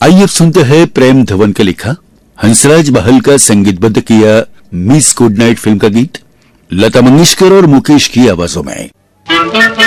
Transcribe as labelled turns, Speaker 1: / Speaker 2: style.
Speaker 1: आइए अब सुनते हैं प्रेम धवन का लिखा, हंसराज बहल का संगीतबद्ध किया मिस गुड नाइट फिल्म का गीत, लता मंगेशकर और मुकेश की आवाजों में।